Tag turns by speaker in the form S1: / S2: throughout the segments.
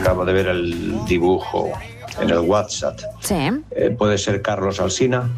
S1: acabo de ver el dibujo en el WhatsApp.
S2: Sí.
S1: ¿Puede ser Carlos Alsina?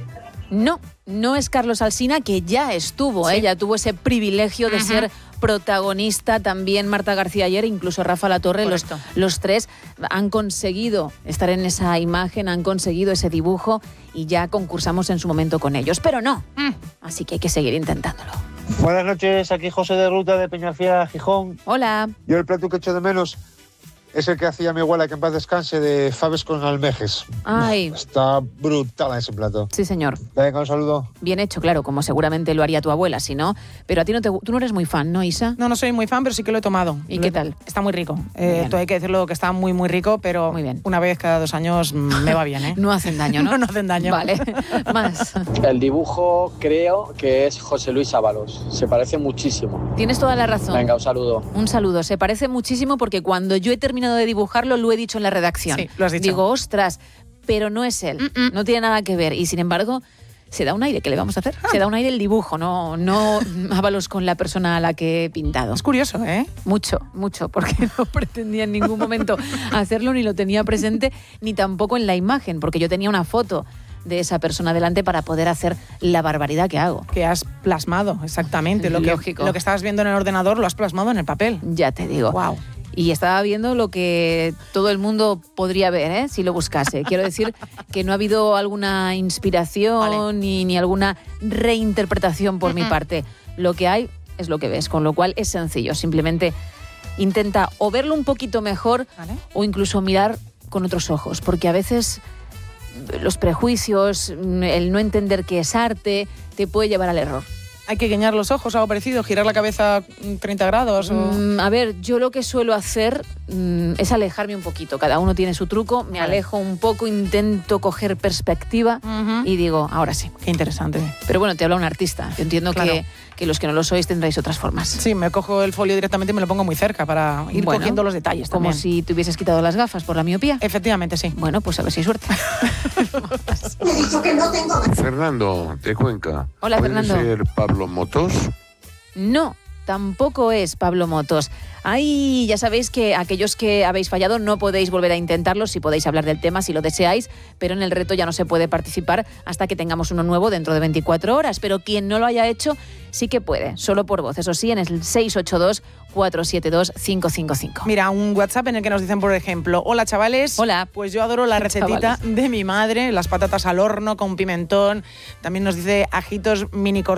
S2: No es Carlos Alsina, que ya estuvo,
S3: Sí.
S2: ya tuvo ese privilegio de ser protagonista, también Marta García ayer, incluso Rafa Latorre, los tres han conseguido estar en esa imagen, han conseguido ese dibujo y ya concursamos en su momento con ellos, pero no, así que hay que seguir intentándolo.
S4: Buenas noches, aquí José de Ruta de Peñafiel, Gijón.
S2: Hola.
S4: Yo el plato que echo de menos es el que hacía mi abuela, que en paz descanse, de faves con almejes.
S2: Ay.
S4: Está brutal ese plato.
S2: Sí, señor.
S4: Venga, un saludo.
S2: Bien hecho, claro, como seguramente lo haría tu abuela, si no. Pero a ti tú no eres muy fan, ¿no, Isa?
S3: No soy muy fan, pero sí que lo he tomado.
S2: ¿Y qué tal?
S3: Está muy rico. Todo hay que decirlo que está muy, muy rico, pero
S2: muy bien.
S3: Una vez cada 2 años me va bien, ¿eh?
S2: No hacen daño, ¿no?
S3: No hacen daño.
S2: Vale, más.
S5: El dibujo creo que es José Luis Ábalos. Se parece muchísimo.
S2: Tienes toda la razón.
S5: Venga, un saludo.
S2: Un saludo. Se parece muchísimo porque cuando yo he terminado de dibujarlo lo he dicho en la redacción.
S3: Sí, lo has dicho.
S2: Digo, ostras, pero no es él. No tiene nada que ver. Y sin embargo, se da un aire. ¿Qué le vamos a hacer? Se da un aire el dibujo, no Ábalos con la persona a la que he pintado.
S3: Es curioso, ¿eh?
S2: Mucho, porque no pretendía en ningún momento hacerlo, ni lo tenía presente, ni tampoco en la imagen, porque yo tenía una foto de esa persona delante para poder hacer la barbaridad que hago.
S3: Que has plasmado, exactamente.
S2: Lógico.
S3: Lo que estabas viendo en el ordenador lo has plasmado en el papel.
S2: Ya te digo.
S3: Wow.
S2: Y estaba viendo lo que todo el mundo podría ver, si lo buscase. Quiero decir que no ha habido alguna inspiración ni alguna reinterpretación por mi parte. Lo que hay es lo que ves, con lo cual es sencillo. Simplemente intenta o verlo un poquito mejor o incluso mirar con otros ojos, porque a veces los prejuicios, el no entender que es arte, te puede llevar al error.
S3: Hay que guiñar los ojos, algo parecido, girar la cabeza 30 grados.
S2: A ver, yo lo que suelo hacer es alejarme un poquito. Cada uno tiene su truco. Me alejo un poco, intento coger perspectiva y digo, ahora sí.
S3: Qué interesante.
S2: Pero bueno, te habla un artista. Yo entiendo que los que no lo sois tendréis otras formas.
S3: Sí, me cojo el folio directamente y me lo pongo muy cerca para ir cogiendo los detalles
S2: como
S3: también.
S2: si te hubieses quitado las gafas por la miopía.
S3: Efectivamente, sí.
S2: Bueno, pues a ver si hay suerte.
S6: Me he dicho que no tengo...
S7: Fernando, de Cuenca.
S2: Hola,
S7: ¿Puede
S2: Fernando.
S7: ser Pablo Motos?
S2: No, tampoco es Pablo Motos. Ahí ya sabéis que aquellos que habéis fallado no podéis volver a intentarlo, si podéis hablar del tema, si lo deseáis, pero en el reto ya no se puede participar hasta que tengamos uno nuevo dentro de 24 horas. Pero quien no lo haya hecho sí que puede, solo por voz. Eso sí, en el 682-472-555.
S3: Mira, un WhatsApp en el que nos dicen, por ejemplo, hola chavales.
S2: Hola.
S3: Pues yo adoro la recetita de mi madre, las patatas al horno con pimentón. También nos dice ajitos mini cortados